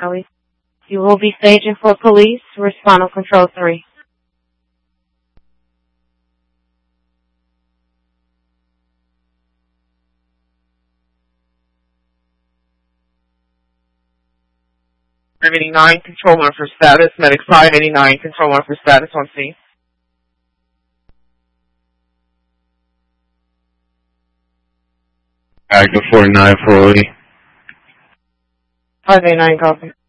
Ellie. You will be staging for police. Respond on control 3. .589, control 1 for status. Medic 589, control 1 for status on scene. Active 49 for Lee. 589, copy.